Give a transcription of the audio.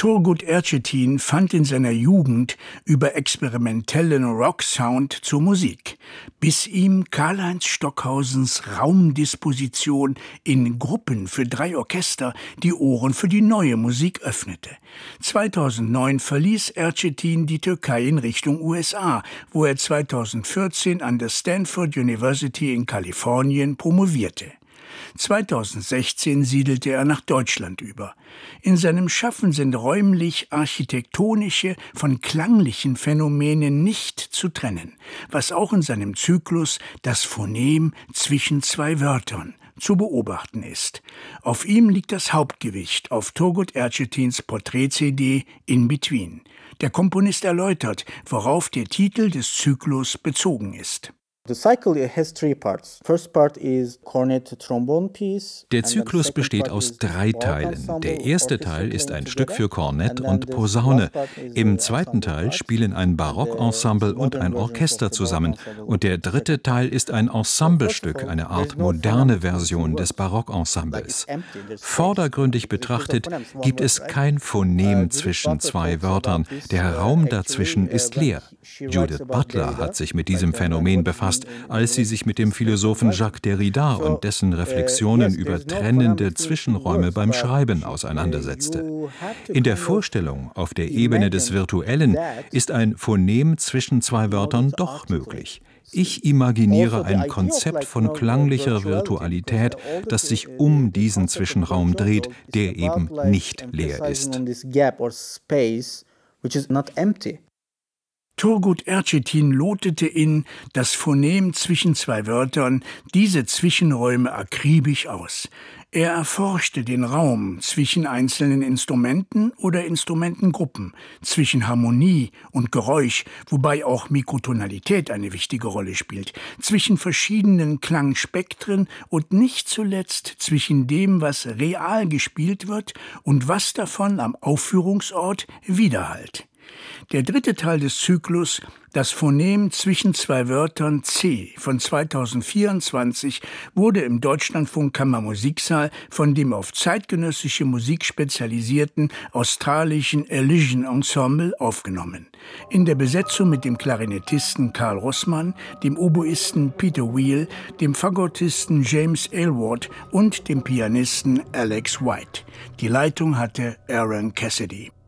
Turgut Ercetin fand in seiner Jugend über experimentellen Rocksound zur Musik, bis ihm Karlheinz Stockhausens Raumdisposition in Gruppen für 3 Orchester die Ohren für die neue Musik öffnete. 2009 verließ Ercetin die Türkei in Richtung USA, wo er 2014 an der Stanford University in Kalifornien promovierte. 2016 siedelte er nach Deutschland über. In seinem Schaffen sind räumlich-architektonische von klanglichen Phänomenen nicht zu trennen, was auch in seinem Zyklus Das Phonem zwischen 2 Wörtern zu beobachten ist. Auf ihm liegt das Hauptgewicht auf Turgut Ercetins Porträt-CD In Between. Der Komponist erläutert, worauf der Titel des Zyklus bezogen ist. Der Zyklus besteht aus 3 Teilen. Der erste Teil ist ein Stück für Kornett und Posaune. Im zweiten Teil spielen ein Barockensemble und ein Orchester zusammen. Und der dritte Teil ist ein Ensemblestück, eine Art moderne Version des Barockensembles. Vordergründig betrachtet gibt es kein Phonem zwischen 2 Wörtern. Der Raum dazwischen ist leer. Judith Butler hat sich mit diesem Phänomen befasst, als sie sich mit dem Philosophen Jacques Derrida und dessen Reflexionen über trennende Zwischenräume beim Schreiben auseinandersetzte. In der Vorstellung auf der Ebene des Virtuellen ist ein Phonem zwischen 2 Wörtern doch möglich. Ich imaginiere ein Konzept von klanglicher Virtualität, das sich um diesen Zwischenraum dreht, der eben nicht leer ist. Turgut Ercetin lotete in Das Phonem zwischen 2 Wörtern diese Zwischenräume akribisch aus. Er erforschte den Raum zwischen einzelnen Instrumenten oder Instrumentengruppen, zwischen Harmonie und Geräusch, wobei auch Mikrotonalität eine wichtige Rolle spielt, zwischen verschiedenen Klangspektren und nicht zuletzt zwischen dem, was real gespielt wird und was davon am Aufführungsort widerhallt. Der dritte Teil des Zyklus, Das Phonem zwischen 2 Wörtern C von 2024, wurde im Deutschlandfunk Kammermusiksaal von dem auf zeitgenössische Musik spezialisierten australischen Elysian Ensemble aufgenommen. In der Besetzung mit dem Klarinettisten Karl Rossmann, dem Oboisten Peter Wheel, dem Fagottisten James Aylward und dem Pianisten Alex White. Die Leitung hatte Aaron Cassidy.